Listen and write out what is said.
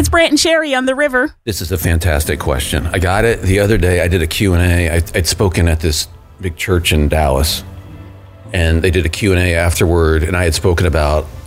It's Brant and Sherry on the river. This is a fantastic question. I got it the other day. I did a Q&A. I'd spoken at this big church in Dallas, and they did a Q&A afterward, and I had spoken about